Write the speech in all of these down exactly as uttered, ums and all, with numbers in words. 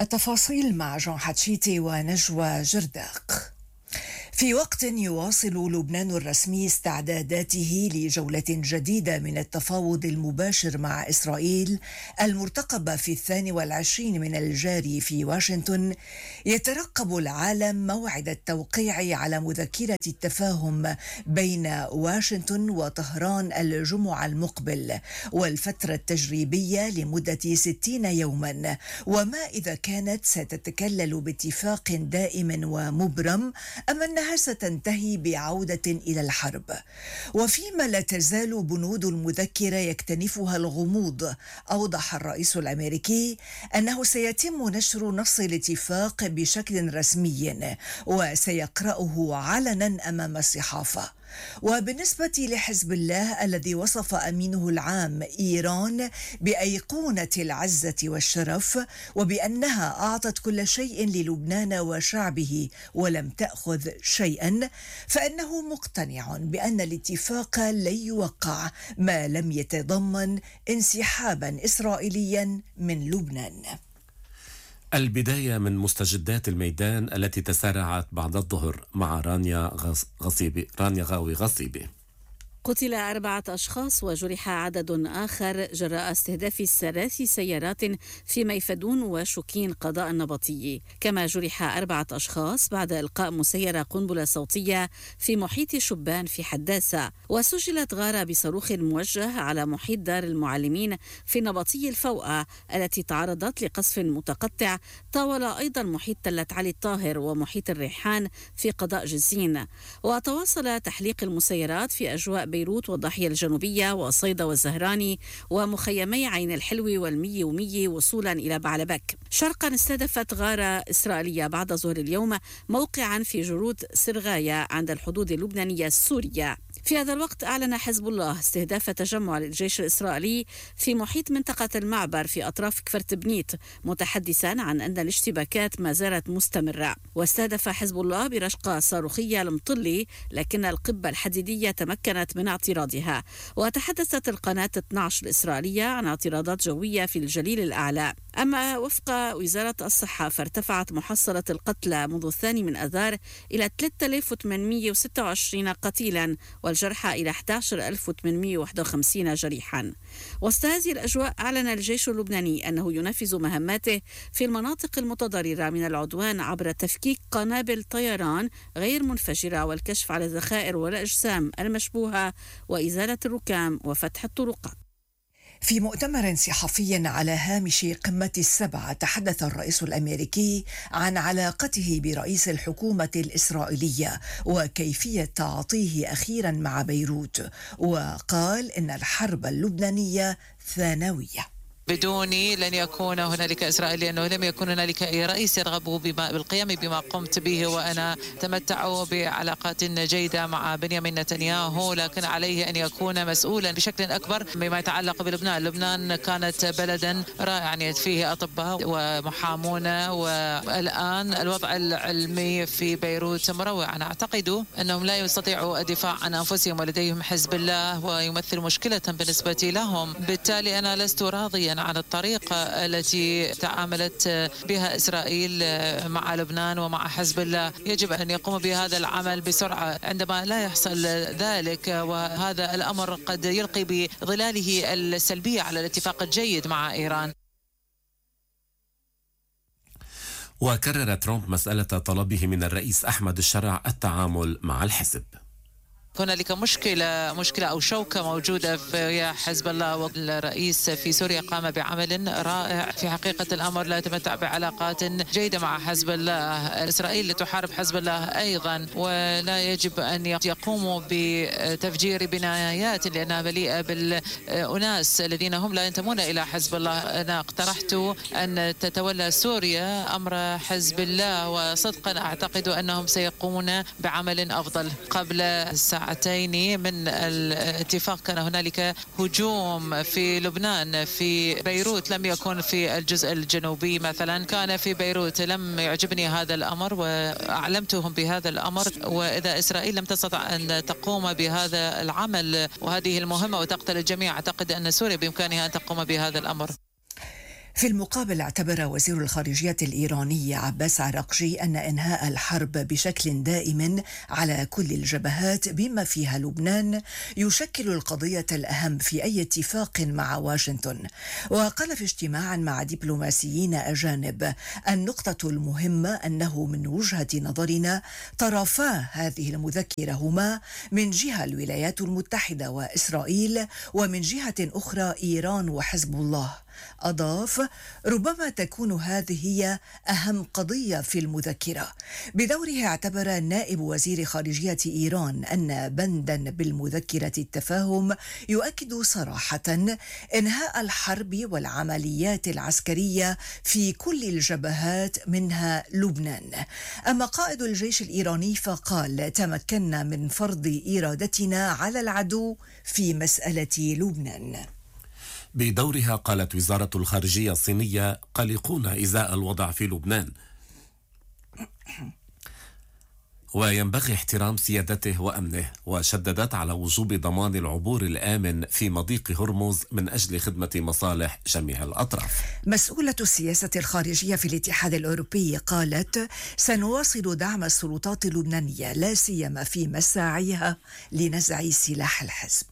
التفاصيل مع جون حتشيتي ونجوى جرداق. في وقت يواصل لبنان الرسمي استعداداته لجولة جديدة من التفاوض المباشر مع إسرائيل المرتقبة في الثاني والعشرين من الجاري في واشنطن، يترقب العالم موعد التوقيع على مذكرة التفاهم بين واشنطن وطهران الجمعة المقبل، والفترة التجريبية لمدة ستين يوما، وما إذا كانت ستتكلل باتفاق دائم ومبرم أم أنها ستنتهي بعودة إلى الحرب. وفيما لا تزال بنود المذكرة يكتنفها الغموض، أوضح الرئيس الأمريكي أنه سيتم نشر نص الاتفاق بشكل رسمي وسيقرأه علنا أمام الصحافة. وبالنسبة لحزب الله الذي وصف أمينه العام إيران بأيقونة العزة والشرف وبأنها أعطت كل شيء للبنان وشعبه ولم تأخذ شيئا، فإنه مقتنع بأن الاتفاق لن يوقع ما لم يتضمن انسحابا إسرائيليا من لبنان. البداية من مستجدات الميدان التي تسارعت بعد الظهر مع رانيا غصيبي رانيا غاوي غصيبي. قتل أربعة أشخاص وجرح عدد آخر جراء استهداف ثلاث سيارات في ميفدون وشوكين قضاء النبطي، كما جرح أربعة أشخاص بعد إلقاء مسيرة قنبلة صوتية في محيط شبان في حداثة. وسجلت غارة بصاروخ موجه على محيط دار المعلمين في النبطي الفوقة التي تعرضت لقصف متقطع طاول أيضا محيط تلة علي الطاهر ومحيط الريحان في قضاء جزين. وتواصل تحليق المسيرات في أجواء بيروت والضاحية الجنوبية وصيدا والزهراني ومخيمي عين الحلو والمي ومي وصولا إلى بعلبك. شرقا استهدفت غارة إسرائيلية بعد ظهر اليوم موقعا في جرود سرغاية عند الحدود اللبنانية السورية. في هذا الوقت أعلن حزب الله استهداف تجمع للجيش الإسرائيلي في محيط منطقة المعبر في أطراف كفرت بنيت، متحدثا عن أن الاشتباكات ما زالت مستمرة. واستهدف حزب الله برشقة صاروخية المطلي، لكن القبة الحديدية تمكنت من اعتراضها. وتحدثت القناة اثني عشر الإسرائيلية عن اعتراضات جوية في الجليل الأعلى. أما وفق وزارة الصحة فارتفعت محصلة القتلى منذ الثاني من أذار إلى ثلاثة آلاف وثمانمئة وستة وعشرين قتيلا والجرحى إلى أحد عشر ألف وثمانمئة وواحد وخمسين جريحا. وسط هذه الأجواء أعلن الجيش اللبناني أنه ينفذ مهماته في المناطق المتضررة من العدوان عبر تفكيك قنابل طيران غير منفجرة والكشف على الذخائر والأجسام المشبوهة وإزالة الركام وفتح الطرقات. في مؤتمر صحفي على هامش قمة السبعة تحدث الرئيس الأمريكي عن علاقته برئيس الحكومة الإسرائيلية وكيفية تعاطيه أخيرا مع بيروت، وقال إن الحرب اللبنانية ثانوية. بدوني لن يكون هنالك إسرائيل، لأنه لم يكن هنالك أي رئيس يرغب بالقيام بما قمت به، وأنا أتمتع بعلاقات جيدة مع بنيامين نتنياهو، لكن عليه أن يكون مسؤولا بشكل أكبر بما يتعلق بلبنان. لبنان كانت بلدا رائعا فيه أطباء ومحامون، والآن الوضع العلمي في بيروت مروع. أنا أعتقد أنهم لا يستطيعوا الدفاع عن أنفسهم ولديهم حزب الله ويمثل مشكلة بالنسبة لهم. بالتالي أنا لست راضيا عن الطريقة التي تعاملت بها إسرائيل مع لبنان ومع حزب الله. يجب أن يقوم بهذا العمل بسرعة. عندما لا يحصل ذلك وهذا الأمر قد يلقي بظلاله السلبية على الاتفاق الجيد مع إيران. وكرر ترامب مسألة طلبه من الرئيس أحمد الشرع التعامل مع الحزب. هنالك مشكلة مشكلة أو شوكة موجودة في حزب الله، والرئيس في سوريا قام بعمل رائع. في حقيقة الأمر لا يتمتع بعلاقات جيدة مع حزب الله. إسرائيل تحارب حزب الله أيضا، ولا يجب أن يقوموا بتفجير بنايات لأنها مليئة بالأناس الذين هم لا ينتمون إلى حزب الله. أنا اقترحت أن تتولى سوريا أمر حزب الله، وصدقا أعتقد أنهم سيقومون بعمل أفضل. قبل الساعة ساعتين من الاتفاق كان هنالك هجوم في لبنان. في بيروت لم يكن في الجزء الجنوبي مثلا، كان في بيروت. لم يعجبني هذا الأمر وأعلمتهم بهذا الأمر. وإذا إسرائيل لم تستطع أن تقوم بهذا العمل وهذه المهمة وتقتل الجميع، أعتقد أن سوريا بإمكانها أن تقوم بهذا الأمر. في المقابل اعتبر وزير الخارجية الإيراني عباس عراقجي أن إنهاء الحرب بشكل دائم على كل الجبهات بما فيها لبنان يشكل القضية الأهم في أي اتفاق مع واشنطن. وقال في اجتماع مع دبلوماسيين أجانب: النقطة المهمة أنه من وجهة نظرنا طرفا هذه المذكرة هما من جهة الولايات المتحدة وإسرائيل، ومن جهة أخرى إيران وحزب الله. أضاف: ربما تكون هذه هي أهم قضية في المذكرة. بدوره اعتبر نائب وزير خارجية إيران أن بندا بالمذكرة التفاهم يؤكد صراحة إنهاء الحرب والعمليات العسكرية في كل الجبهات منها لبنان. أما قائد الجيش الإيراني فقال: تمكنا من فرض إرادتنا على العدو في مسألة لبنان. بدورها قالت وزارة الخارجية الصينية: قلقون إزاء الوضع في لبنان وينبغي احترام سيادته وأمنه، وشددت على وجوب ضمان العبور الآمن في مضيق هرمز من أجل خدمة مصالح جميع الأطراف. مسؤولة السياسة الخارجية في الاتحاد الأوروبي قالت: سنواصل دعم السلطات اللبنانية لا سيما في مساعيها لنزع سلاح الحزب.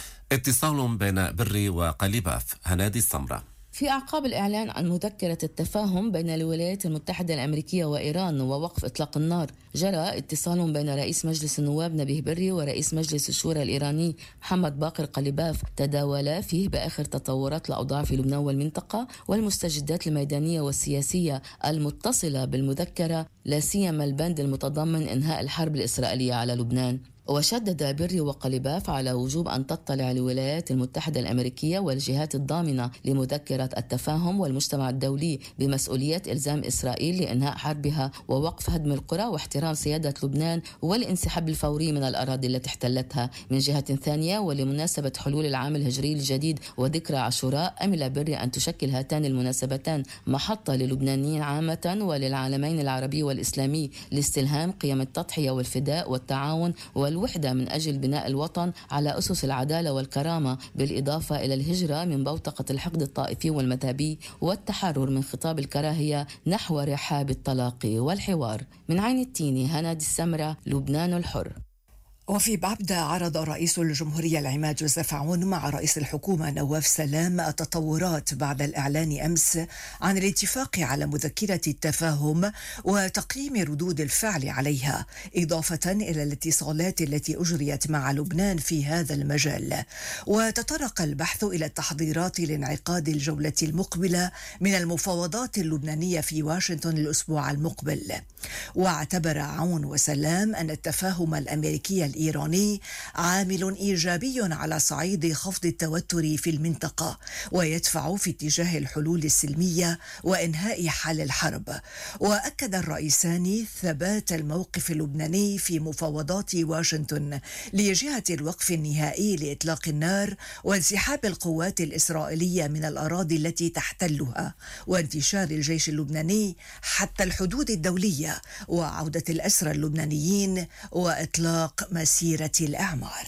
اتصال بين بري وقليباف. هنادي السمرة. في أعقاب الإعلان عن مذكرة التفاهم بين الولايات المتحدة الأمريكية وإيران ووقف إطلاق النار، جرى اتصال بين رئيس مجلس النواب نبيه بري ورئيس مجلس الشورى الإيراني محمد باقر قليباف، تداولا فيه بآخر تطورات الأوضاع في لبنان والمنطقة والمستجدات الميدانية والسياسية المتصلة بالمذكرة، لا سيما البند المتضمن إنهاء الحرب الإسرائيلية على لبنان. وشدد بري وقليباف على وجوب أن تطلع الولايات المتحدة الأمريكية والجهات الضامنة لمذكرة التفاهم والمجتمع الدولي بمسؤولية إلزام إسرائيل لإنهاء حربها ووقف هدم القرى واحترام سيادة لبنان والانسحاب الفوري من الأراضي التي احتلتها. من جهة ثانية، ولمناسبة حلول العام الهجري الجديد وذكرى عاشوراء، أمل بري أن تشكل هاتان المناسبتان محطة للبنانيين عامة وللعالمين العربي والإسلامي لاستلهام قيم التضحية والفداء والتعاون والوحدة من أجل بناء الوطن على أسس العدالة والكرامة، بالإضافة إلى الهجرة من بوتقة الحقد الطائفي والمذهبي والتحرر من خطاب الكراهية نحو رحاب التلاقي والحوار. من عين التيني، هنادي السمرة، لبنان الحر. وفي بعبدة عرض رئيس الجمهورية العماد جوزيف عون مع رئيس الحكومة نواف سلام التطورات بعد الإعلان أمس عن الاتفاق على مذكرة التفاهم وتقييم ردود الفعل عليها، إضافة إلى الاتصالات التي أجريت مع لبنان في هذا المجال. وتطرق البحث إلى التحضيرات لانعقاد الجولة المقبلة من المفاوضات اللبنانية في واشنطن الأسبوع المقبل. واعتبر عون وسلام أن التفاهم الأمريكي الإيراني عامل إيجابي على صعيد خفض التوتر في المنطقة، ويدفع في اتجاه الحلول السلمية وإنهاء حال الحرب. وأكد الرئيسان ثبات الموقف اللبناني في مفاوضات واشنطن لجهة الوقف النهائي لإطلاق النار وانسحاب القوات الإسرائيلية من الأراضي التي تحتلها وانتشار الجيش اللبناني حتى الحدود الدولية وعودة الأسرى اللبنانيين وإطلاق مسيرة الأعمار.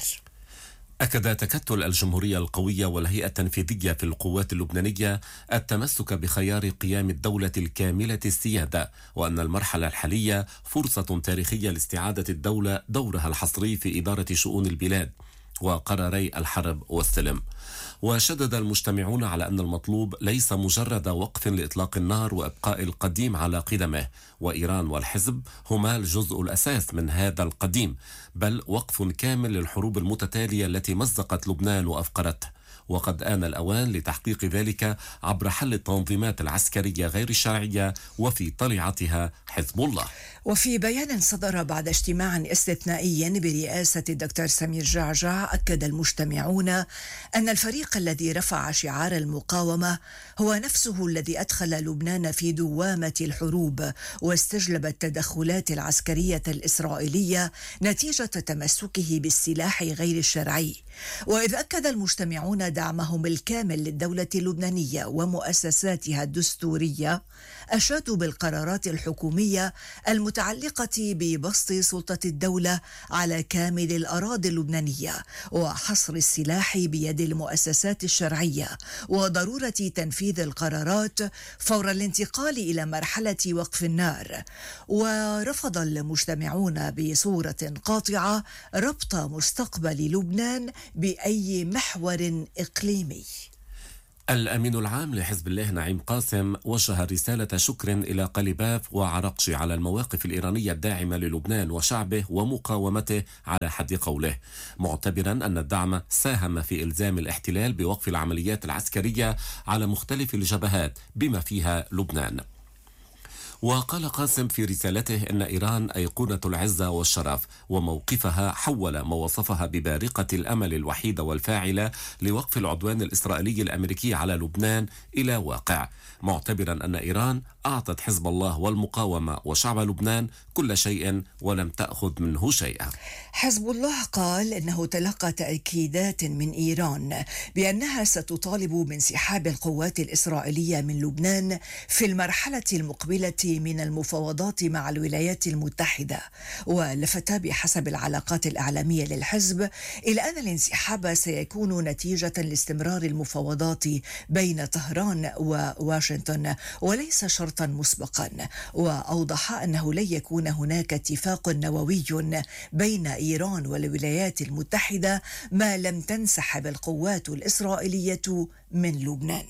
أكد تكتل الجمهورية القوية والهيئة التنفيذية في القوات اللبنانية التمسك بخيار قيام الدولة الكاملة السيادة، وأن المرحلة الحالية فرصة تاريخية لاستعادة الدولة دورها الحصري في إدارة شؤون البلاد وقراري الحرب والسلم. وشدد المجتمعون على أن المطلوب ليس مجرد وقف لإطلاق النار وإبقاء القديم على قدمه، وإيران والحزب هما الجزء الأساس من هذا القديم، بل وقف كامل للحروب المتتالية التي مزقت لبنان وأفقرته. وقد آن الأوان لتحقيق ذلك عبر حل التنظيمات العسكرية غير الشرعية وفي طليعتها حزب الله. وفي بيان صدر بعد اجتماع استثنائي برئاسة الدكتور سمير جعجع، أكد المجتمعون أن الفريق الذي رفع شعار المقاومة هو نفسه الذي أدخل لبنان في دوامة الحروب واستجلب التدخلات العسكرية الإسرائيلية نتيجة تمسكه بالسلاح غير الشرعي. وإذ أكد المجتمعون دعمهم الكامل للدولة اللبنانية ومؤسساتها الدستورية، أشادوا بالقرارات الحكومية المتعلقة ببسط سلطة الدولة على كامل الأراضي اللبنانية وحصر السلاح بيد المؤسسات الشرعية وضرورة تنفيذ القرارات فور الانتقال إلى مرحلة وقف النار. ورفض المجتمعون بصورة قاطعة ربط مستقبل لبنان بأي محور إقليمي. الأمين العام لحزب الله نعيم قاسم وجه رسالة شكر إلى قليباف وعراقجي على المواقف الإيرانية الداعمة للبنان وشعبه ومقاومته على حد قوله، معتبرا أن الدعم ساهم في إلزام الاحتلال بوقف العمليات العسكرية على مختلف الجبهات بما فيها لبنان. وقال قاسم في رسالته أن إيران أيقونة العزة والشرف، وموقفها حول ما وصفها ببارقة الأمل الوحيدة والفاعلة لوقف العدوان الإسرائيلي الأمريكي على لبنان إلى واقع، معتبرا أن إيران أعطت حزب الله والمقاومة وشعب لبنان كل شيء ولم تأخذ منه شيئا. حزب الله قال إنه تلقى تأكيدات من إيران بأنها ستطالب بانسحاب القوات الإسرائيلية من لبنان في المرحلة المقبلة من المفاوضات مع الولايات المتحدة، ولفت بحسب العلاقات الإعلامية للحزب إلى أن الانسحاب سيكون نتيجة لاستمرار المفاوضات بين طهران وواشنطن وليس شرطا مسبقا. وأوضح أنه لن يكون هناك اتفاق نووي بين إيران والولايات المتحدة ما لم تنسحب القوات الإسرائيلية من لبنان.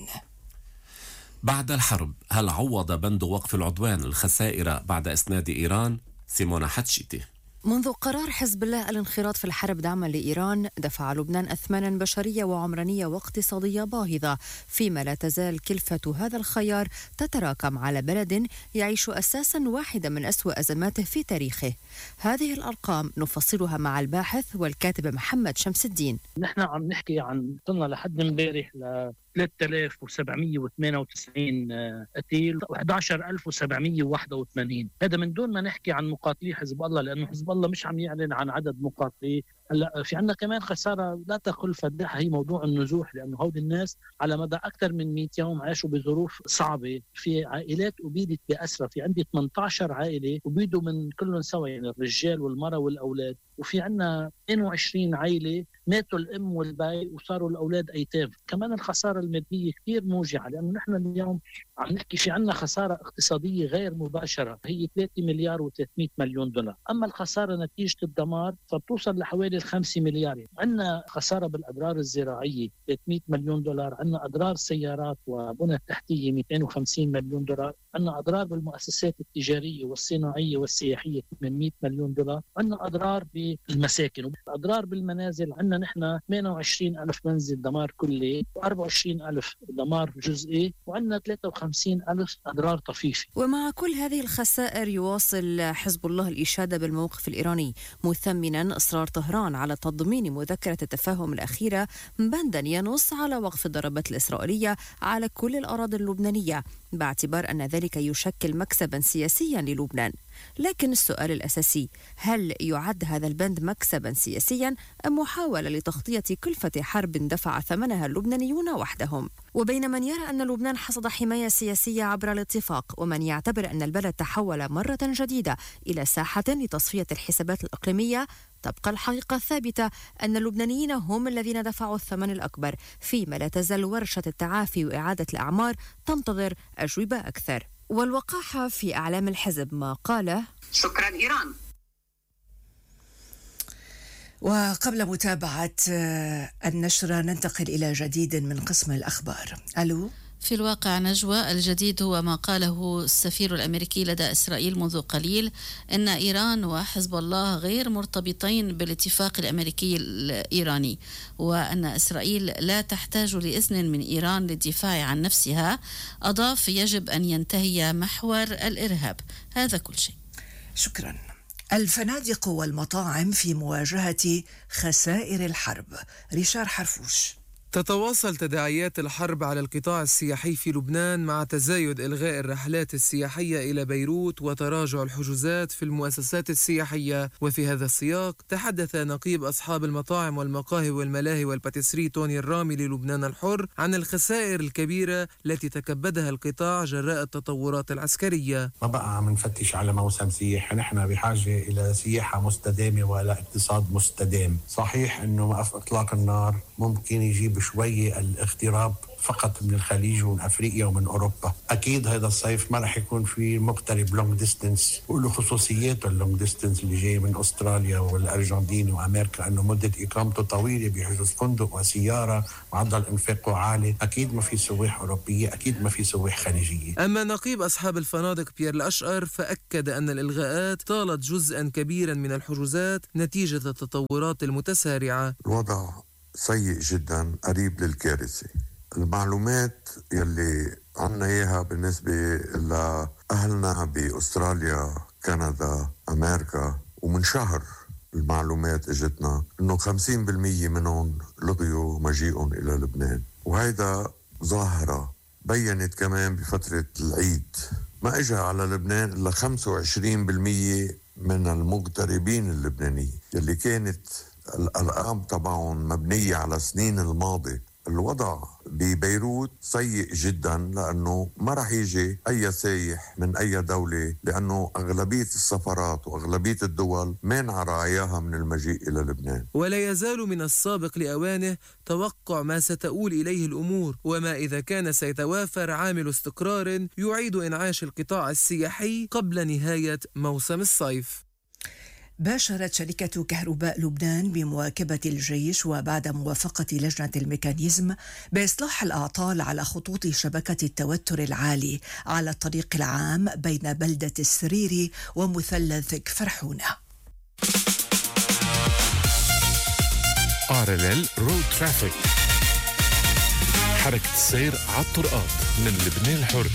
بعد الحرب، هل عوض بند وقف العدوان الخسائر بعد إسناد إيران؟ سيمونا حتشيتي. منذ قرار حزب الله الانخراط في الحرب دعما لإيران، دفع لبنان أثمانا بشرية وعمرانية واقتصادية باهظة، فيما لا تزال كلفة هذا الخيار تتراكم على بلد يعيش أساسا واحدة من أسوأ أزماته في تاريخه. هذه الأرقام نفصلها مع الباحث والكاتب محمد شمس الدين. نحن عم نحكي عن وصلنا لحد امبارح ل ثلاثة آلاف وسبعمية وثمانية وتسعين قتيل وأحد عشر ألف وسبعمية وواحد وثمانين، هذا من دون ما نحكي عن مقاتلي حزب الله، لأنه حزب الله مش عم يعلن عن عدد مقاتلي. هلا في عندنا كمان خسارة لا تقل فادحة، هي موضوع النزوح، لأنه هؤلاء الناس على مدى أكثر من مئة يوم عاشوا بظروف صعبة، في عائلات أبيدت بأسرى، في عندي ثمانية عشر عائلة أبيدوا من كلهم سوا، يعني الرجال والمرأة والأولاد، وفي عندنا اثنين وعشرين عائلة ماتوا الأم والباي وصاروا الأولاد أيتام. كمان الخسارة المادية كثير موجعة، لأنه نحن اليوم عم نحكي في عندنا خسارة اقتصادية غير مباشرة هي ثلاثة مليار وثلاثمئة مليون دولار، أما الخسارة نتيجة الدمار فبتوصل لحوالي الخمسة مليار. عندنا خسارة بالأضرار الزراعية ثلاثمئة مليون دولار، عندنا أضرار سيارات وبنى تحتية مئتين وخمسين مليون دولار، عندنا أضرار بالمؤسسات التجارية والصناعية والسياحية ثمانمئة مليون دولار، عندنا أضرار بالمساكن، أضرار بالمنازل. عندنا نحن ثمانية وعشرين ألف منزل دمار كلي وأربعة وعشرين ألف دمار جزئي، وعندنا ثلاثة وخمسين ألف أضرار طفيفة. ومع كل هذه الخسائر يواصل حزب الله الإشادة بالموقف الإيراني، مثمنا إصرار طهران على تضمين مذكرة التفاهم الأخيرة بندا ينص على وقف الضربات الإسرائيلية على كل الأراضي اللبنانية، باعتبار أن ذلك يشكل مكسبا سياسيا للبنان. لكن السؤال الأساسي، هل يعد هذا البند مكسبا سياسيا أم محاولة لتغطية كلفة حرب دفع ثمنها اللبنانيون وحدهم؟ وبين من يرى أن لبنان حصد حماية سياسية عبر الاتفاق، ومن يعتبر أن البلد تحول مرة جديدة إلى ساحة لتصفية الحسابات الإقليمية، تبقى الحقيقة الثابتة أن اللبنانيين هم الذين دفعوا الثمن الأكبر، فيما لا تزال ورشة التعافي وإعادة الأعمار تنتظر أجوبة أكثر. والوقاحة في أعلام الحزب ما قاله: شكرا إيران. وقبل متابعة النشرة ننتقل إلى جديد من قسم الأخبار. ألو. في الواقع نجوى، الجديد هو ما قاله السفير الأمريكي لدى إسرائيل منذ قليل أن إيران وحزب الله غير مرتبطين بالاتفاق الأمريكي الإيراني، وأن إسرائيل لا تحتاج لإذن من إيران للدفاع عن نفسها. أضاف: يجب أن ينتهي محور الإرهاب. هذا كل شيء. شكرا. الفنادق والمطاعم في مواجهة خسائر الحرب. ريشار حرفوش. تتواصل تداعيات الحرب على القطاع السياحي في لبنان مع تزايد إلغاء الرحلات السياحية إلى بيروت وتراجع الحجوزات في المؤسسات السياحية. وفي هذا السياق تحدث نقيب أصحاب المطاعم والمقاهي والملاهي والباتيسري توني الرامي للبنان الحر عن الخسائر الكبيرة التي تكبدها القطاع جراء التطورات العسكرية. ما بقى عم نفتش على موسم سياحة، نحن بحاجة إلى سياحة مستدامة وإلى اقتصاد مستدام. صحيح أنه إطلاق النار ممكن يجيب شوية الاغتراب فقط من الخليج ومن أفريقيا ومن أوروبا. أكيد هذا الصيف ما رح يكون في مغترب لونج ديستنس، وله خصوصيات اللونج ديستنس اللي جاي من أستراليا والأرجنتين وأمريكا، أنه مدة إقامته طويلة بحجز فندق وسيارة، معدل إنفاقه عالي. أكيد ما في سواح أوروبية، أكيد ما في سواح خليجية. أما نقيب أصحاب الفنادق بيير الأشقر فأكد أن الإلغاءات طالت جزءا كبيرا من الحجوزات نتيجة التطورات المتسارعة. الوضع سيء جدا، قريب للكارثة. المعلومات يلي عنا إياها بالنسبة لأهلنا بأستراليا، كندا، أمريكا، ومن شهر المعلومات اجتنا إنه خمسين بالمية منهم لغيوا مجيئهم إلى لبنان. وهيدا ظاهرة بيّنت كمان بفترة العيد، ما إجا على لبنان إلا خمسة وعشرين بالمية من المغتربين اللبنانيين يلي كانت الأرقام تبعهم مبنية على سنين الماضي. الوضع ببيروت سيء جدا لأنه ما رح يجي أي سايح من أي دولة، لأنه أغلبية السفارات وأغلبية الدول مانعة رعاياها من المجيء إلى لبنان. ولا يزال من السابق لأوانه توقع ما ستؤول إليه الأمور، وما إذا كان سيتوافر عامل استقرار يعيد إنعاش القطاع السياحي قبل نهاية موسم الصيف. باشرت شركة كهرباء لبنان بمواكبة الجيش وبعد موافقة لجنة الميكانيزم بإصلاح الأعطال على خطوط شبكة التوتر العالي على الطريق العام بين بلدة السريري ومثلث كفرحونة. آر إل إل رود ترافيك، حركة السير على الطرقات من لبنان الحر.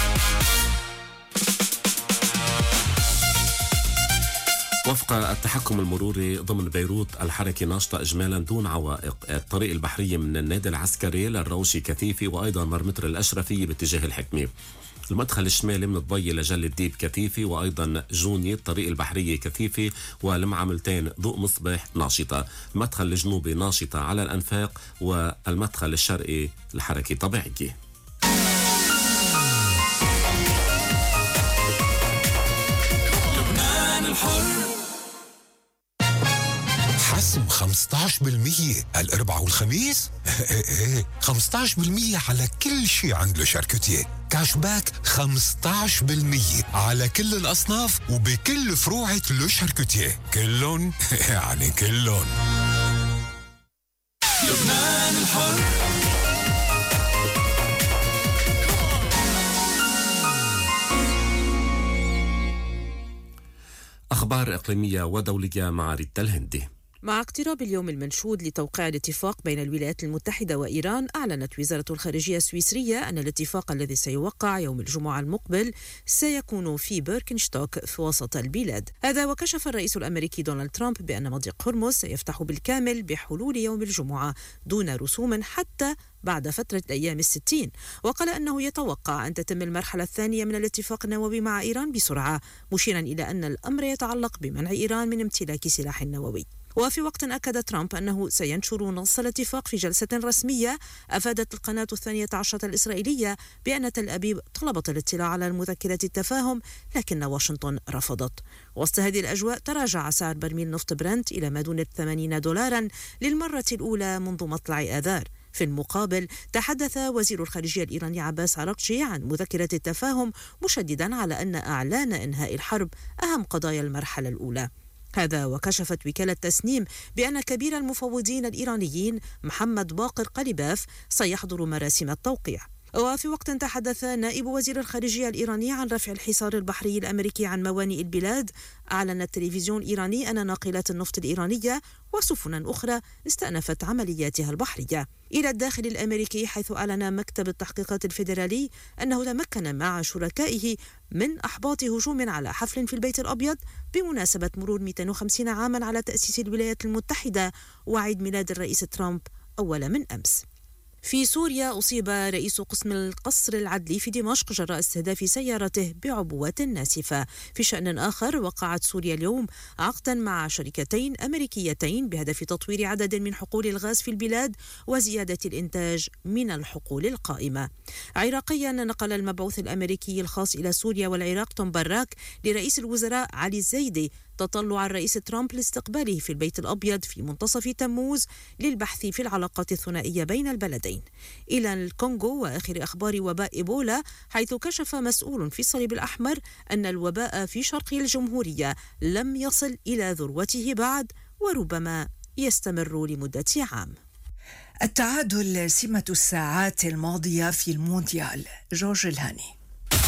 وفق التحكم المروري ضمن بيروت الحركة ناشطة إجمالا دون عوائق. الطريق البحرية من النادي العسكري للروشي كثيفي، وأيضا مرمتر الأشرفية باتجاه الحكمة. المدخل الشمالي من الضي لجل الديب كثيفي، وأيضا جوني الطريق البحرية كثيفي والمعاملتين ضوء مصباح ناشطة. المدخل الجنوبي ناشطة على الأنفاق، والمدخل الشرقي الحركة طبيعية. لبنان الحر خصم خمسة عشر بالمية الأربعاء والخميس. ايه خمسة عشر بالمية على كل شيء عند لوشاركوتيه. كاش باك خمسة عشر بالمية على كل الأصناف وبكل فروعة لوشاركوتيه، كلهم يعني كلهم. لبنان الحر. أخبار إقليمية ودولية مع ريتا الهندي. مع اقتراب اليوم المنشود لتوقيع الاتفاق بين الولايات المتحدة وإيران، أعلنت وزارة الخارجية السويسرية أن الاتفاق الذي سيوقع يوم الجمعة المقبل سيكون في بيركنشتوك في وسط البلاد. هذا وكشف الرئيس الأمريكي دونالد ترامب بأن مضيق هرمز سيفتح بالكامل بحلول يوم الجمعة دون رسوم حتى بعد فترة الأيام الستين، وقال أنه يتوقع أن تتم المرحلة الثانية من الاتفاق النووي مع إيران بسرعة، مشيرا إلى أن الأمر يتعلق بمنع إيران من امتلاك سلاح نووي. وفي وقت أكد ترامب أنه سينشر نص الاتفاق في جلسة رسمية، أفادت القناة الثانية عشرة الإسرائيلية بأن تل أبيب طلبت الاطلاع على المذكرة التفاهم، لكن واشنطن رفضت. وسط هذه الأجواء تراجع سعر برميل نفط برنت إلى ما دون الثمانين دولارا للمرة الأولى منذ مطلع آذار. في المقابل تحدث وزير الخارجية الإيراني عباس عراقجي عن مذكرة التفاهم، مشددا على أن أعلان إنهاء الحرب أهم قضايا المرحلة الأولى. هذا وكشفت وكالة تسنيم بأن كبير المفوضين الإيرانيين محمد باقر قليباف سيحضر مراسم التوقيع. وفي وقت تحدث نائب وزير الخارجية الإيراني عن رفع الحصار البحري الأمريكي عن موانئ البلاد، أعلن التلفزيون الإيراني أن ناقلات النفط الإيرانية وسفنا أخرى استأنفت عملياتها البحرية إلى الداخل الأمريكي، حيث أعلن مكتب التحقيقات الفيدرالي أنه تمكن مع شركائه من أحباط هجوم على حفل في البيت الأبيض بمناسبة مرور مئتين وخمسين عاما على تأسيس الولايات المتحدة وعيد ميلاد الرئيس ترامب أول من أمس. في سوريا أصيب رئيس قسم القصر العدلي في دمشق جراء استهداف سيارته بعبوات ناسفة. في شأن آخر، وقعت سوريا اليوم عقدا مع شركتين أمريكيتين بهدف تطوير عدد من حقول الغاز في البلاد وزيادة الإنتاج من الحقول القائمة. عراقيا، نقل المبعوث الأمريكي الخاص إلى سوريا والعراق توم براك لرئيس الوزراء علي الزيدي تطلع الرئيس ترامب لاستقباله في البيت الأبيض في منتصف تموز للبحث في العلاقات الثنائية بين البلدين. إلى الكونغو وآخر أخبار وباء إيبولا، حيث كشف مسؤول في الصليب الأحمر أن الوباء في شرق الجمهورية لم يصل إلى ذروته بعد وربما يستمر لمدة عام. التعادل سمة الساعات الماضية في المونديال. جورج الهاني.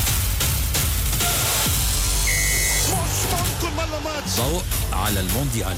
ضوء على المونديال.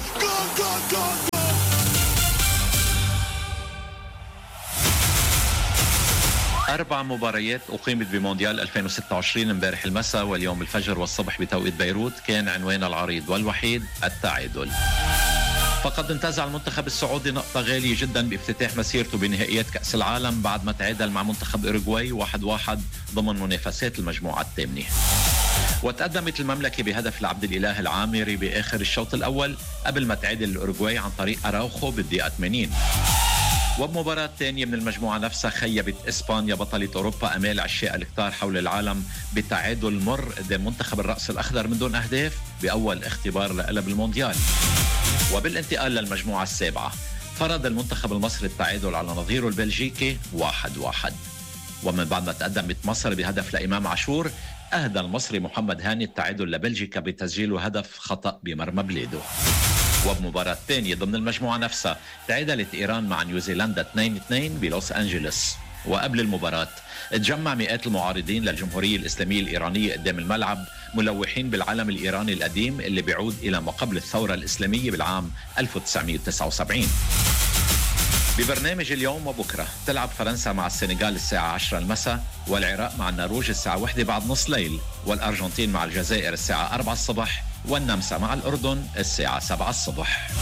أربع مباريات أقيمت بمونديال ألفين وستة وعشرين امبارح المساء واليوم الفجر والصبح بتوقيت بيروت. كان عنوان العريض والوحيد التعادل. فقد انتزع المنتخب السعودي نقطة غالية جدا بافتتاح مسيرته بنهائيات كأس العالم بعد ما تعادل مع منتخب أوروغواي واحد واحد ضمن منافسات المجموعة الثامنة. وتقدمت المملكة بهدف لعبد الإله العامري بآخر الشوط الأول قبل ما تعادل الأوروغواي عن طريق أراوخو بالدقيقة ثمانين. وبمباراة ثانية من المجموعة نفسها خيبت إسبانيا بطلة أوروبا أمال عشاق الكتار حول العالم بتعادل مر قدام منتخب الرأس الأخضر من دون أهداف بأول اختبار لها بالمونديال. وبالانتقال للمجموعة السابعة، فرض المنتخب المصري التعادل على نظيره البلجيكي واحد واحد. ومن بعد ما تقدمت مصر بهدف لإمام عاشور، أهدى المصري محمد هاني التعادل لبلجيكا بتسجيل هدف خطأ بمرمى بلاده. وبمباراة ثانية ضمن المجموعة نفسها، تعادلت إيران مع نيوزيلندا اثنين اثنين بلوس أنجلوس. وقبل المباراة تجمع مئات المعارضين للجمهورية الإسلامية الإيرانية قدام الملعب ملوحين بالعلم الإيراني القديم اللي بيعود إلى ما قبل الثورة الإسلامية بالعام ألف وتسعمئة وتسعة وسبعين. ببرنامج اليوم وبكرة تلعب فرنسا مع السنغال الساعة عشرة المساء، والعراق مع النرويج الساعة واحدة بعد نص ليل، والأرجنتين مع الجزائر الساعة أربعة الصبح، والنمسا مع الأردن الساعة سبعة الصبح.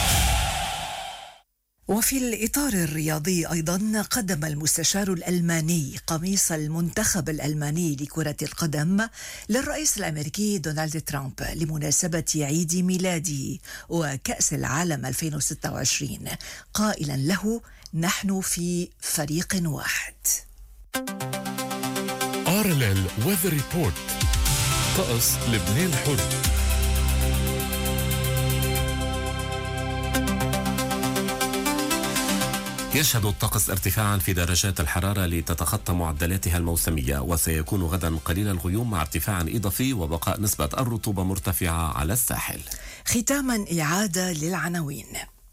وفي الإطار الرياضي أيضا، قدم المستشار الألماني قميص المنتخب الألماني لكرة القدم للرئيس الأمريكي دونالد ترامب لمناسبة عيد ميلاده وكأس العالم ألفين وستة وعشرين، قائلا له: نحن في فريق واحد. آر إل إل Weather Report. طقس لبنان الحر. يشهد الطقس ارتفاعا في درجات الحرارة لتتخطى معدلاتها الموسمية، وسيكون غدا قليل الغيوم مع ارتفاع إضافي وبقاء نسبة الرطوبة مرتفعة على الساحل. ختاما إعادة للعناوين.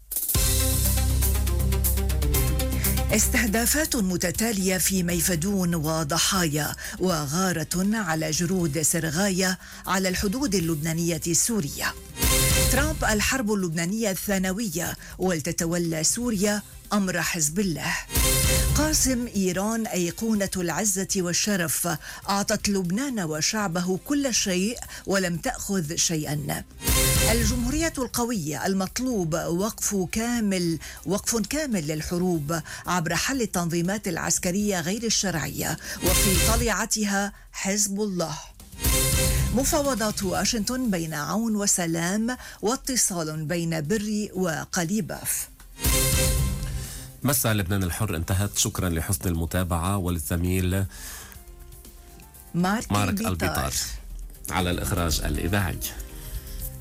استهدافات متتالية في ميفدون وضحايا، وغارة على جرود سرغاية على الحدود اللبنانية السورية. ترامب: الحرب اللبنانية الثانوية ولتتولى سوريا أمر حزب الله. قاسم: إيران أيقونة العزة والشرف، أعطت لبنان وشعبه كل شيء ولم تأخذ شيئا. الجمهورية القوية: المطلوب وقف كامل وقف كامل للحروب عبر حل التنظيمات العسكرية غير الشرعية وفي طليعتها حزب الله. مفاوضات واشنطن بين عون وسلام، واتصال بين بري وقليباف. مساء لبنان الحر انتهت. شكرا لحسن المتابعة، وللزميل مارك, مارك البيطار على الإخراج الإذاعي.